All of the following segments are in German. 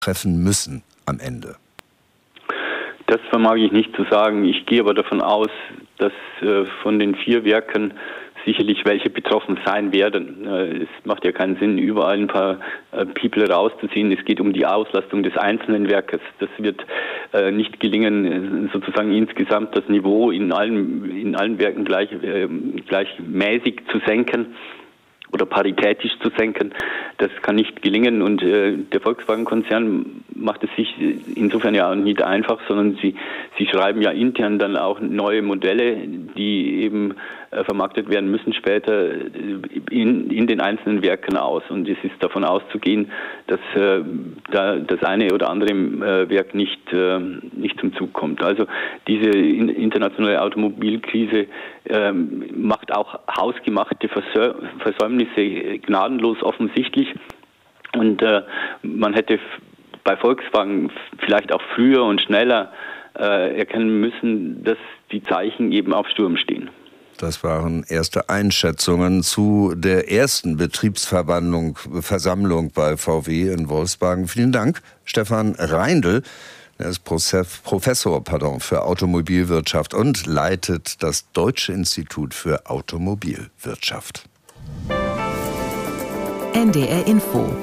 treffen müssen am Ende? Das vermag ich nicht zu sagen. Ich gehe aber davon aus, dass von den 4 Werken sicherlich welche betroffen sein werden. Es macht ja keinen Sinn, überall ein paar People rauszuziehen. Es geht um die Auslastung des einzelnen Werkes. Das wird nicht gelingen, sozusagen insgesamt das Niveau in allen Werken gleichmäßig zu senken oder paritätisch zu senken. Das kann nicht gelingen, und der Volkswagen-Konzern macht es sich insofern ja auch nicht einfach, sondern sie schreiben ja intern dann auch neue Modelle, die eben vermarktet werden müssen später in den einzelnen Werken aus. Und es ist davon auszugehen, dass da das eine oder andere Werk nicht zum Zug kommt. Also diese internationale Automobilkrise macht auch hausgemachte Versäumnisse gnadenlos offensichtlich. Und man hätte bei Volkswagen vielleicht auch früher und schneller erkennen müssen, dass die Zeichen eben auf Sturm stehen. Das waren erste Einschätzungen zu der ersten Betriebsversammlung bei VW in Wolfshagen. Vielen Dank, Stefan Reindl. Er ist Professor für Automobilwirtschaft und leitet das Deutsche Institut für Automobilwirtschaft. NDR Info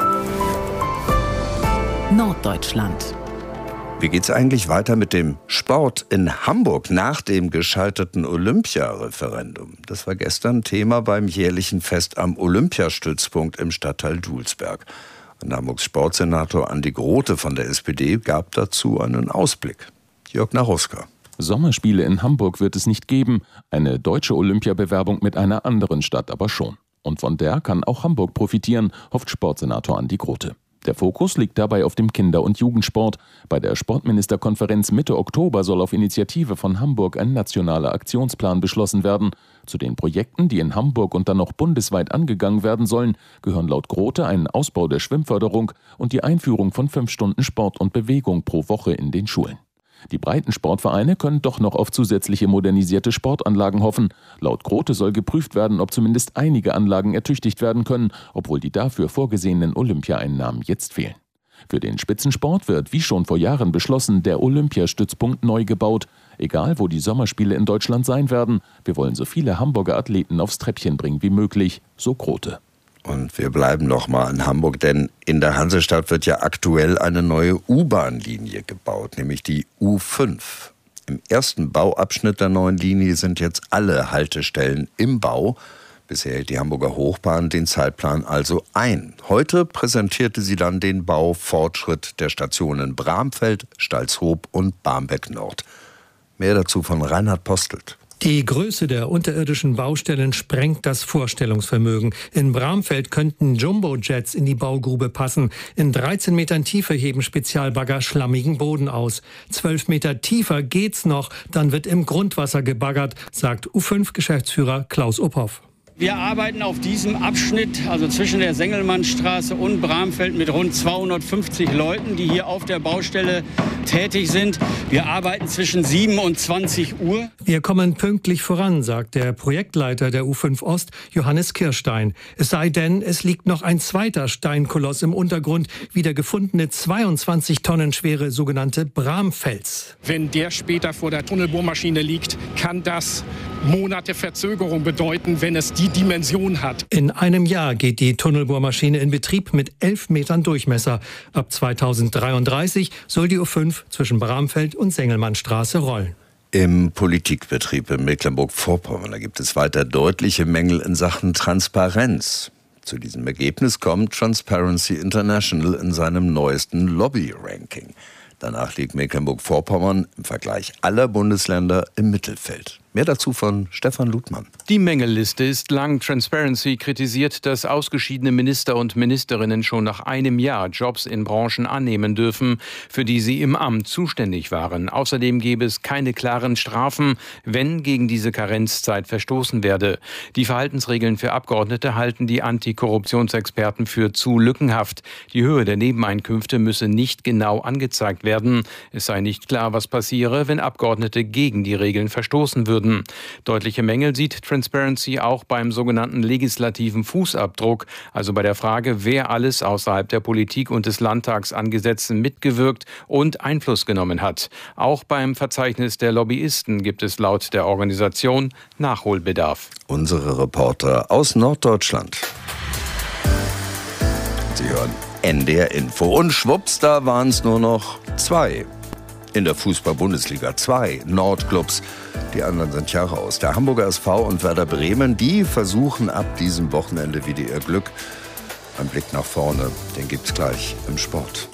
Norddeutschland. Wie geht's eigentlich weiter mit dem Sport in Hamburg nach dem gescheiterten Olympia-Referendum? Das war gestern Thema beim jährlichen Fest am Olympiastützpunkt im Stadtteil Dulsberg. Und Hamburgs Sportsenator Andi Grote von der SPD gab dazu einen Ausblick. Jörg Naruska. Sommerspiele in Hamburg wird es nicht geben, eine deutsche Olympiabewerbung mit einer anderen Stadt aber schon. Und von der kann auch Hamburg profitieren, hofft Sportsenator Andi Grote. Der Fokus liegt dabei auf dem Kinder- und Jugendsport. Bei der Sportministerkonferenz Mitte Oktober soll auf Initiative von Hamburg ein nationaler Aktionsplan beschlossen werden. Zu den Projekten, die in Hamburg und dann noch bundesweit angegangen werden sollen, gehören laut Grote ein Ausbau der Schwimmförderung und die Einführung von 5 Stunden Sport und Bewegung pro Woche in den Schulen. Die Breitensportvereine können doch noch auf zusätzliche modernisierte Sportanlagen hoffen. Laut Grote soll geprüft werden, ob zumindest einige Anlagen ertüchtigt werden können, obwohl die dafür vorgesehenen Olympiaeinnahmen jetzt fehlen. Für den Spitzensport wird, wie schon vor Jahren beschlossen, der Olympiastützpunkt neu gebaut. Egal, wo die Sommerspiele in Deutschland sein werden, wir wollen so viele Hamburger Athleten aufs Treppchen bringen wie möglich, so Grote. Und wir bleiben noch mal in Hamburg, denn in der Hansestadt wird ja aktuell eine neue U-Bahn-Linie gebaut, nämlich die U5. Im ersten Bauabschnitt der neuen Linie sind jetzt alle Haltestellen im Bau. Bisher hält die Hamburger Hochbahn den Zeitplan also ein. Heute präsentierte sie dann den Baufortschritt der Stationen Bramfeld, Stalzhoop und Barmbek Nord. Mehr dazu von Reinhard Postelt. Die Größe der unterirdischen Baustellen sprengt das Vorstellungsvermögen. In Bramfeld könnten Jumbo-Jets in die Baugrube passen. In 13 Metern Tiefe heben Spezialbagger schlammigen Boden aus. 12 Meter tiefer geht's noch, dann wird im Grundwasser gebaggert, sagt U5-Geschäftsführer Klaus Uphoff. Wir arbeiten auf diesem Abschnitt, also zwischen der Sengelmannstraße und Bramfeld, mit rund 250 Leuten, die hier auf der Baustelle tätig sind. Wir arbeiten zwischen 7 und 20 Uhr. Wir kommen pünktlich voran, sagt der Projektleiter der U5 Ost, Johannes Kirstein. Es sei denn, es liegt noch ein zweiter Steinkoloss im Untergrund, wie der gefundene 22 Tonnen schwere sogenannte Bramfels. Wenn der später vor der Tunnelbohrmaschine liegt, kann das Monate Verzögerung bedeuten, wenn es die Dimension hat. In einem Jahr geht die Tunnelbohrmaschine in Betrieb mit 11 Metern Durchmesser. Ab 2033 soll die U5 zwischen Bramfeld und Sengelmannstraße rollen. Im Politikbetrieb in Mecklenburg-Vorpommern, da gibt es weiter deutliche Mängel in Sachen Transparenz. Zu diesem Ergebnis kommt Transparency International in seinem neuesten Lobby-Ranking. Danach liegt Mecklenburg-Vorpommern im Vergleich aller Bundesländer im Mittelfeld. Mehr dazu von Stefan Ludmann. Die Mängelliste ist lang. Transparency kritisiert, dass ausgeschiedene Minister und Ministerinnen schon nach einem Jahr Jobs in Branchen annehmen dürfen, für die sie im Amt zuständig waren. Außerdem gäbe es keine klaren Strafen, wenn gegen diese Karenzzeit verstoßen werde. Die Verhaltensregeln für Abgeordnete halten die Antikorruptionsexperten für zu lückenhaft. Die Höhe der Nebeneinkünfte müsse nicht genau angezeigt werden. Es sei nicht klar, was passiere, wenn Abgeordnete gegen die Regeln verstoßen würden. würden. Deutliche Mängel sieht Transparency auch beim sogenannten legislativen Fußabdruck, also bei der Frage, wer alles außerhalb der Politik und des Landtags an Gesetzen mitgewirkt und Einfluss genommen hat. Auch beim Verzeichnis der Lobbyisten gibt es laut der Organisation Nachholbedarf. Unsere Reporter aus Norddeutschland. Sie hören NDR Info. Und schwupps, da waren es nur noch 2. In der Fußball-Bundesliga 2 Nordclubs. Die anderen sind ja raus. Der Hamburger SV und Werder Bremen, die versuchen ab diesem Wochenende wieder ihr Glück. Ein Blick nach vorne, den gibt's gleich im Sport.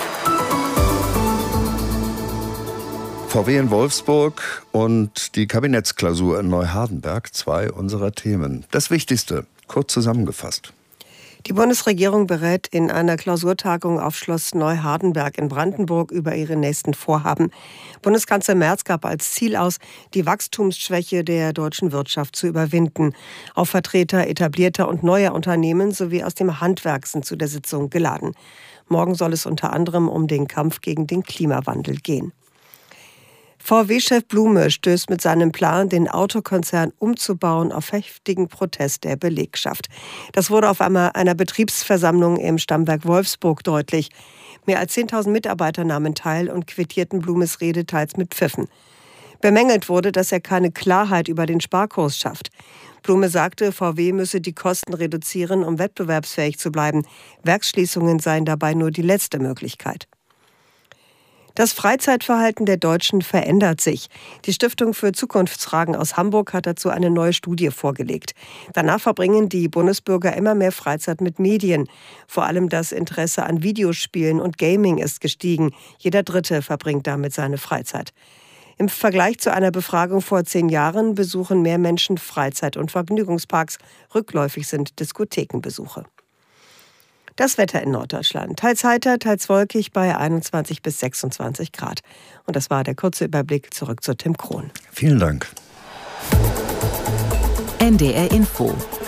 VW in Wolfsburg und die Kabinettsklausur in Neuhardenberg, 2 unserer Themen. Das Wichtigste, kurz zusammengefasst. Die Bundesregierung berät in einer Klausurtagung auf Schloss Neuhardenberg in Brandenburg über ihre nächsten Vorhaben. Bundeskanzler Merz gab als Ziel aus, die Wachstumsschwäche der deutschen Wirtschaft zu überwinden. Auch Vertreter etablierter und neuer Unternehmen sowie aus dem Handwerk sind zu der Sitzung geladen. Morgen soll es unter anderem um den Kampf gegen den Klimawandel gehen. VW-Chef Blume stößt mit seinem Plan, den Autokonzern umzubauen, auf heftigen Protest der Belegschaft. Das wurde auf einer Betriebsversammlung im Stammwerk Wolfsburg deutlich. Mehr als 10.000 Mitarbeiter nahmen teil und quittierten Blumes Rede teils mit Pfiffen. Bemängelt wurde, dass er keine Klarheit über den Sparkurs schafft. Blume sagte, VW müsse die Kosten reduzieren, um wettbewerbsfähig zu bleiben. Werksschließungen seien dabei nur die letzte Möglichkeit. Das Freizeitverhalten der Deutschen verändert sich. Die Stiftung für Zukunftsfragen aus Hamburg hat dazu eine neue Studie vorgelegt. Danach verbringen die Bundesbürger immer mehr Freizeit mit Medien. Vor allem das Interesse an Videospielen und Gaming ist gestiegen. Jeder Dritte verbringt damit seine Freizeit. Im Vergleich zu einer Befragung vor 10 Jahren besuchen mehr Menschen Freizeit- und Vergnügungsparks. Rückläufig sind Diskothekenbesuche. Das Wetter in Norddeutschland. Teils heiter, teils wolkig bei 21 bis 26 Grad. Und das war der kurze Überblick. Zurück zu Tim Krohn. Vielen Dank. NDR Info.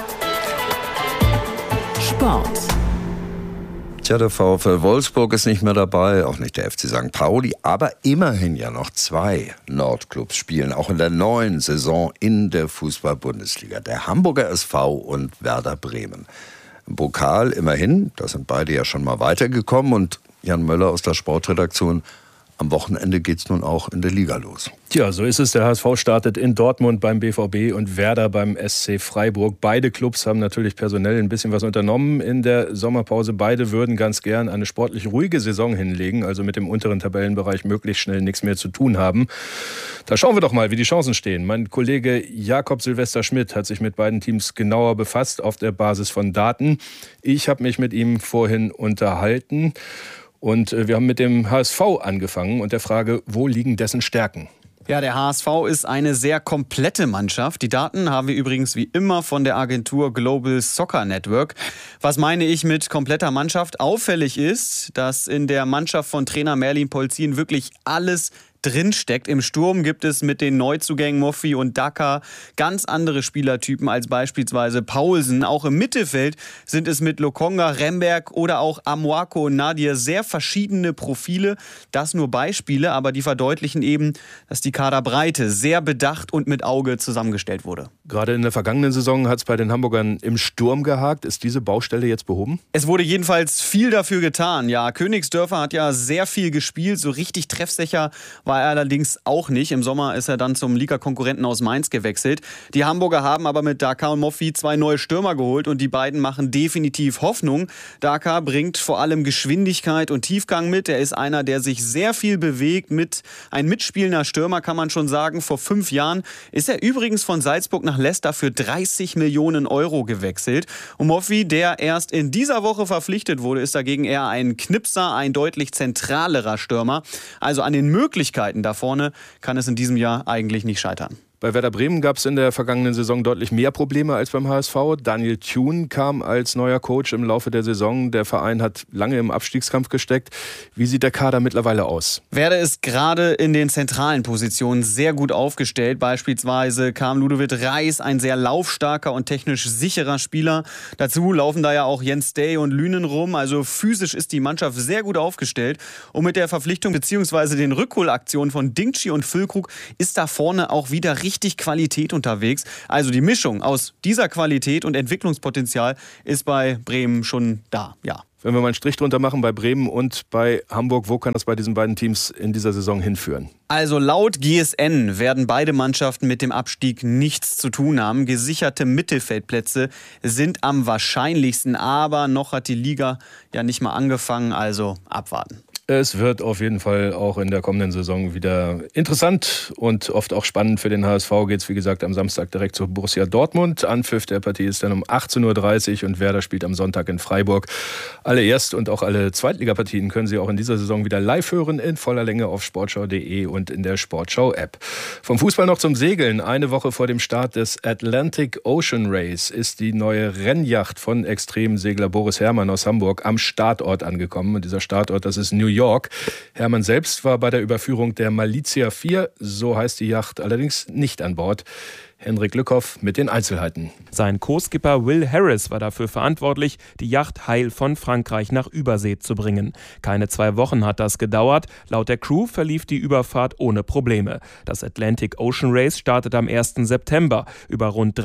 Sport. Tja, der VfL Wolfsburg ist nicht mehr dabei, auch nicht der FC St. Pauli, aber immerhin ja noch 2 Nordclubs spielen, auch in der neuen Saison in der Fußball-Bundesliga. Der Hamburger SV und Werder Bremen. Im Pokal immerhin, da sind beide ja schon mal weitergekommen und Jan Möller aus der Sportredaktion, am Wochenende geht's nun auch in der Liga los. Tja, so ist es. Der HSV startet in Dortmund beim BVB und Werder beim SC Freiburg. Beide Clubs haben natürlich personell ein bisschen was unternommen in der Sommerpause. Beide würden ganz gern eine sportlich ruhige Saison hinlegen, also mit dem unteren Tabellenbereich möglichst schnell nichts mehr zu tun haben. Da schauen wir doch mal, wie die Chancen stehen. Mein Kollege Jakob Silvester Schmidt hat sich mit beiden Teams genauer befasst auf der Basis von Daten. Ich habe mich mit ihm vorhin unterhalten. Und wir haben mit dem HSV angefangen und der Frage, wo liegen dessen Stärken? Ja, der HSV ist eine sehr komplette Mannschaft. Die Daten haben wir übrigens wie immer von der Agentur Global Soccer Network. Was meine ich mit kompletter Mannschaft? Auffällig ist, dass in der Mannschaft von Trainer Merlin Polzin wirklich alles drinsteckt. Im Sturm gibt es mit den Neuzugängen Moffi und Daka ganz andere Spielertypen als beispielsweise Paulsen. Auch im Mittelfeld sind es mit Lokonga, Remberg oder auch Amoako und Nadir sehr verschiedene Profile. Das nur Beispiele, aber die verdeutlichen eben, dass die Kaderbreite sehr bedacht und mit Auge zusammengestellt wurde. Gerade in der vergangenen Saison hat es bei den Hamburgern im Sturm gehakt. Ist diese Baustelle jetzt behoben? Es wurde jedenfalls viel dafür getan. Ja, Königsdörfer hat ja sehr viel gespielt. So richtig treffsicher war er allerdings auch nicht. Im Sommer ist er dann zum Liga-Konkurrenten aus Mainz gewechselt. Die Hamburger haben aber mit Daka und Moffi 2 neue Stürmer geholt und die beiden machen definitiv Hoffnung. Daka bringt vor allem Geschwindigkeit und Tiefgang mit. Er ist einer, der sich sehr viel bewegt. Ein mitspielender Stürmer, kann man schon sagen. Vor 5 Jahren ist er übrigens von Salzburg nach Leicester für 30 Millionen Euro gewechselt. Und Moffi, der erst in dieser Woche verpflichtet wurde, ist dagegen eher ein Knipser, ein deutlich zentralerer Stürmer. Also an den Möglichkeiten da vorne kann es in diesem Jahr eigentlich nicht scheitern. Bei Werder Bremen gab es in der vergangenen Saison deutlich mehr Probleme als beim HSV. Daniel Thune kam als neuer Coach im Laufe der Saison. Der Verein hat lange im Abstiegskampf gesteckt. Wie sieht der Kader mittlerweile aus? Werder ist gerade in den zentralen Positionen sehr gut aufgestellt. Beispielsweise kam Ludovic Reis, ein sehr laufstarker und technisch sicherer Spieler. Dazu laufen da ja auch Jens Day und Lünen rum. Also physisch ist die Mannschaft sehr gut aufgestellt. Und mit der Verpflichtung bzw. den Rückholaktionen von Dingchi und Füllkrug ist da vorne auch wieder richtig Qualität unterwegs. Also die Mischung aus dieser Qualität und Entwicklungspotenzial ist bei Bremen schon da, ja. Wenn wir mal einen Strich drunter machen bei Bremen und bei Hamburg, wo kann das bei diesen beiden Teams in dieser Saison hinführen? Also laut GSN werden beide Mannschaften mit dem Abstieg nichts zu tun haben. Gesicherte Mittelfeldplätze sind am wahrscheinlichsten, aber noch hat die Liga ja nicht mal angefangen, also abwarten. Es wird auf jeden Fall auch in der kommenden Saison wieder interessant und oft auch spannend. Für den HSV geht es, wie gesagt, am Samstag direkt zu Borussia Dortmund. Anpfiff der Partie ist dann um 18:30 Uhr und Werder spielt am Sonntag in Freiburg. Alle Erst- und auch alle Zweitligapartien können Sie auch in dieser Saison wieder live hören, in voller Länge auf sportschau.de und in der Sportschau-App. Vom Fußball noch zum Segeln. Eine Woche vor dem Start des Atlantic Ocean Race ist die neue Rennjacht von Extremsegler Boris Herrmann aus Hamburg am Startort angekommen. Und dieser Startort, das ist New York. Herrmann selbst war bei der Überführung der Malizia 4, so heißt die Yacht, allerdings nicht an Bord. Henrik Lückhoff mit den Einzelheiten. Sein Co-Skipper Will Harris war dafür verantwortlich, die Yacht heil von Frankreich nach Übersee zu bringen. Keine 2 Wochen hat das gedauert. Laut der Crew verlief die Überfahrt ohne Probleme. Das Atlantic Ocean Race startet am 1. September. Über rund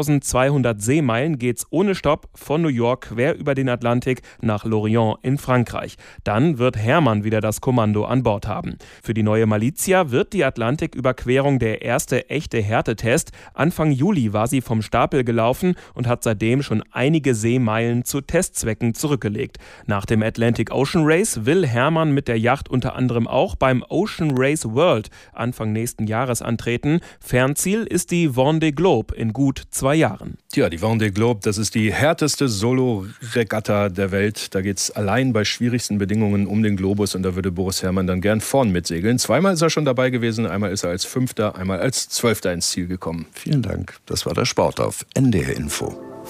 3200 Seemeilen geht's ohne Stopp von New York quer über den Atlantik nach Lorient in Frankreich. Dann wird Herrmann wieder das Kommando an Bord haben. Für die neue Malizia wird die Atlantiküberquerung der erste echte Härtetest. Anfang Juli war sie vom Stapel gelaufen und hat seitdem schon einige Seemeilen zu Testzwecken zurückgelegt. Nach dem Atlantic Ocean Race will Herrmann mit der Yacht unter anderem auch beim Ocean Race World Anfang nächsten Jahres antreten. Fernziel ist die Vendée Globe in gut 2 Jahren. Tja, die Vendée Globe, das ist die härteste Solo-Regatta der Welt. Da geht es allein bei schwierigsten Bedingungen um den Globus und da würde Boris Herrmann dann gern vorn mitsegeln. 2-mal ist er schon dabei gewesen, einmal ist er als 5., einmal als 12. ins Ziel gekommen. Vielen Dank. Das war der Sport auf NDR Info.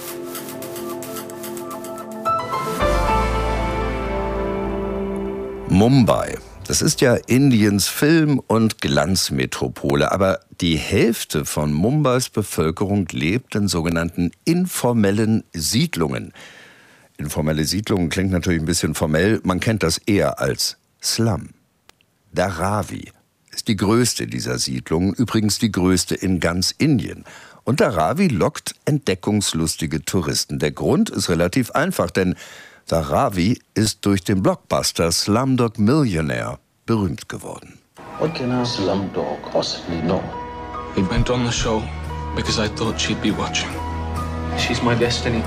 Mumbai. Das ist ja Indiens Film- und Glanzmetropole, aber die Hälfte von Mumbais Bevölkerung lebt in sogenannten informellen Siedlungen. Informelle Siedlungen klingt natürlich ein bisschen formell, man kennt das eher als Slum. Dharavi ist die größte dieser Siedlungen, übrigens die größte in ganz Indien. Und Dharavi lockt entdeckungslustige Touristen. Der Grund ist relativ einfach, denn Dharavi ist durch den Blockbuster Slumdog Millionaire berühmt geworden. What can a slumdog possibly know? We went on the show because I thought she'd be watching. She's my destiny.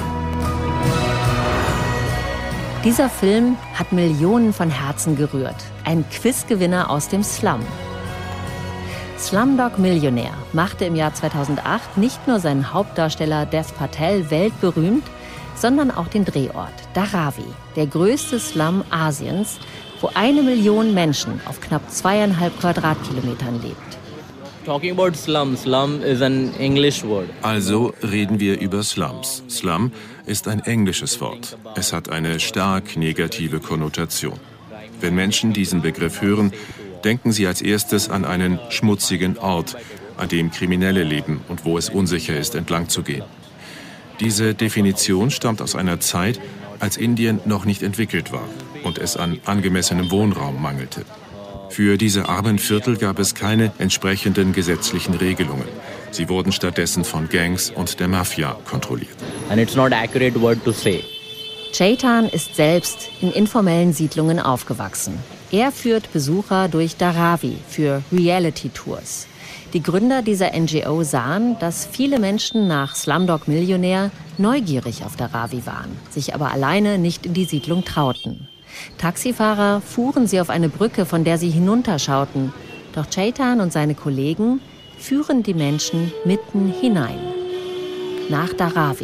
Dieser Film hat Millionen von Herzen gerührt. Ein Quizgewinner aus dem Slum. Slumdog Millionaire machte im Jahr 2008 nicht nur seinen Hauptdarsteller Dev Patel weltberühmt, sondern auch den Drehort Dharavi, der größte Slum Asiens, wo 1 Million Menschen auf knapp 2,5 Quadratkilometern lebt. Talking about slum is an English word. Also reden wir über Slums. Slum ist ein englisches Wort. Es hat eine stark negative Konnotation. Wenn Menschen diesen Begriff hören, denken sie als erstes an einen schmutzigen Ort, an dem Kriminelle leben und wo es unsicher ist, entlang zu gehen. Diese Definition stammt aus einer Zeit, als Indien noch nicht entwickelt war und es an angemessenem Wohnraum mangelte. Für diese armen Viertel gab es keine entsprechenden gesetzlichen Regelungen. Sie wurden stattdessen von Gangs und der Mafia kontrolliert. And it's not accurate word to say. Chetan ist selbst in informellen Siedlungen aufgewachsen. Er führt Besucher durch Dharavi für Reality-Tours. Die Gründer dieser NGO sahen, dass viele Menschen nach Slumdog Millionaire neugierig auf Dharavi waren, sich aber alleine nicht in die Siedlung trauten. Taxifahrer fuhren sie auf eine Brücke, von der sie hinunterschauten. Doch Chetan und seine Kollegen führen die Menschen mitten hinein. Nach Dharavi.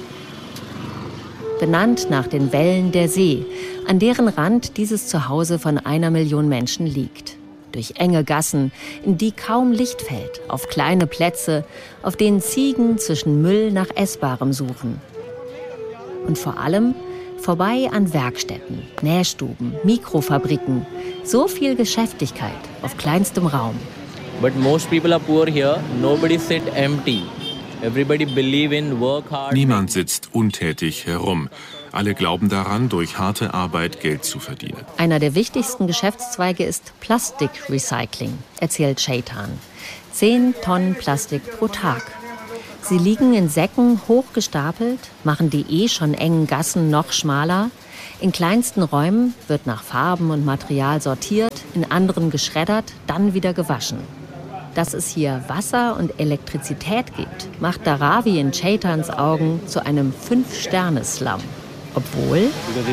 Benannt nach den Wellen der See, an deren Rand dieses Zuhause von 1 Million Menschen liegt. Durch enge Gassen, in die kaum Licht fällt, auf kleine Plätze, auf denen Ziegen zwischen Müll nach Essbarem suchen. Und vor allem vorbei an Werkstätten, Nähstuben, Mikrofabriken. So viel Geschäftigkeit auf kleinstem Raum. But most people are poor here. Nobody sit empty. Everybody believe in work hard. Niemand sitzt untätig herum. Alle glauben daran, durch harte Arbeit Geld zu verdienen. Einer der wichtigsten Geschäftszweige ist Plastikrecycling, erzählt Chaitan. 10 Tonnen Plastik pro Tag. Sie liegen in Säcken hochgestapelt, machen die schon engen Gassen noch schmaler. In kleinsten Räumen wird nach Farben und Material sortiert, in anderen geschreddert, dann wieder gewaschen. Dass es hier Wasser und Elektrizität gibt, macht Dharavi in Chaitans Augen zu einem 5-Sterne-Slum. Obwohl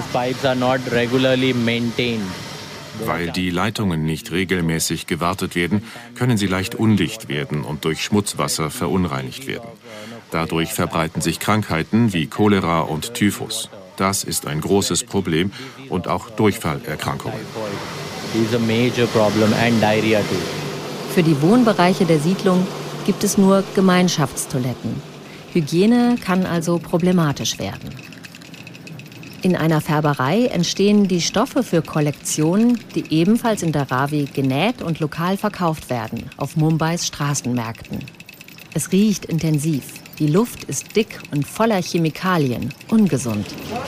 Weil die Leitungen nicht regelmäßig gewartet werden, können sie leicht undicht werden und durch Schmutzwasser verunreinigt werden. Dadurch verbreiten sich Krankheiten wie Cholera und Typhus. Das ist ein großes Problem und auch Durchfallerkrankungen. Für die Wohnbereiche der Siedlung gibt es nur Gemeinschaftstoiletten. Hygiene kann also problematisch werden. In einer Färberei entstehen die Stoffe für Kollektionen, die ebenfalls in Dharavi genäht und lokal verkauft werden, auf Mumbais Straßenmärkten. Es riecht intensiv. Die Luft ist dick und voller Chemikalien, ungesund.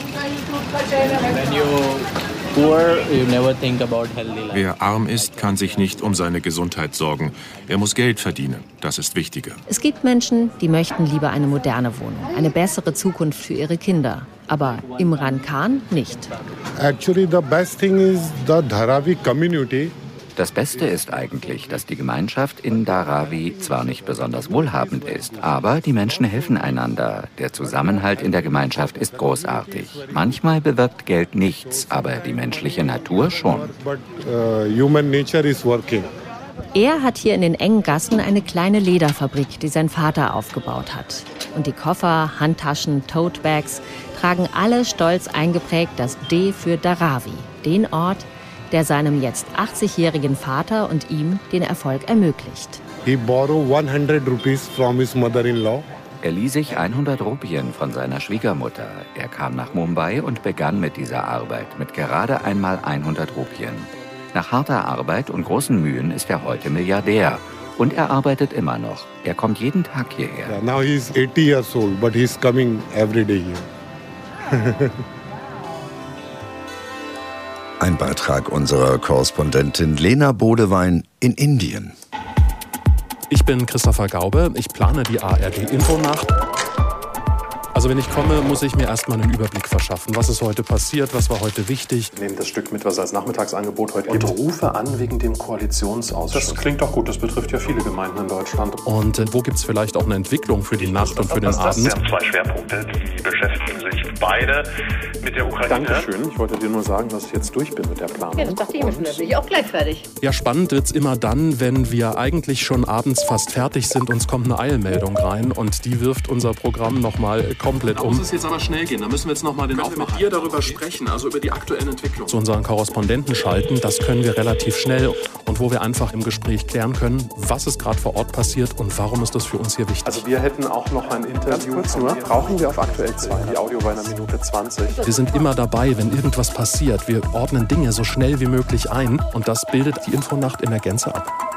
Wer arm ist, kann sich nicht um seine Gesundheit sorgen. Er muss Geld verdienen. Das ist wichtiger. Es gibt Menschen, die möchten lieber eine moderne Wohnung, eine bessere Zukunft für ihre Kinder. Aber Imran Khan nicht. Actually, the best thing is the Dharavi community. Das Beste ist eigentlich, dass die Gemeinschaft in Dharavi zwar nicht besonders wohlhabend ist, aber die Menschen helfen einander. Der Zusammenhalt in der Gemeinschaft ist großartig. Manchmal bewirkt Geld nichts, aber die menschliche Natur schon. Human nature is working. Er hat hier in den engen Gassen eine kleine Lederfabrik, die sein Vater aufgebaut hat. Und die Koffer, Handtaschen, Totebags tragen alle stolz eingeprägt das D für Dharavi, den Ort, der seinem jetzt 80-jährigen Vater und ihm den Erfolg ermöglicht. He borrowed 100 rupees from his mother-in-law. Er lieh sich 100 Rupien von seiner Schwiegermutter. Er kam nach Mumbai und begann mit dieser Arbeit mit gerade einmal 100 Rupien. Nach harter Arbeit und großen Mühen ist er heute Milliardär. Und er arbeitet immer noch. Er kommt jeden Tag hierher. Yeah, now he's 80 years old, but he's coming every day here. Ein Beitrag unserer Korrespondentin Lena Bodewein in Indien. Ich bin Christopher Gaube, ich plane die ARD-Infonacht. Also wenn ich komme, muss ich mir erstmal einen Überblick verschaffen. Was ist heute passiert, was war heute wichtig? Wir nehmen das Stück mit, was es als Nachmittagsangebot heute gibt. Und rufe an wegen dem Koalitionsausschuss. Das klingt doch gut, das betrifft ja viele Gemeinden in Deutschland. Und wo gibt es vielleicht auch eine Entwicklung für die Nacht und für den Abend? Das sind 2 Schwerpunkte, die beschäftigen sich beide mit der Ukraine. Dankeschön, ich wollte dir nur sagen, dass ich jetzt durch bin mit der Planung. Ja, das dachte ich mir schon, da bin ich auch gleich fertig. Ja, spannend wird's immer dann, wenn wir eigentlich schon abends fast fertig sind, uns kommt eine Eilmeldung rein und die wirft unser Programm nochmal komplett um. Da muss es jetzt aber schnell gehen. Da müssen wir jetzt nochmal den Aufmacher mit ihr darüber sprechen, also über die aktuellen Entwicklungen. Zu unseren Korrespondenten schalten, das können wir relativ schnell und wo wir einfach im Gespräch klären können, was ist gerade vor Ort passiert und warum ist das für uns hier wichtig. Also wir hätten auch noch ein Interview. Ganz kurz nur, brauchen wir auf aktuell 2. Die Audio war in einer Minute 20. Wir sind immer dabei, wenn irgendwas passiert. Wir ordnen Dinge so schnell wie möglich ein und das bildet die Infonacht in der Gänze ab.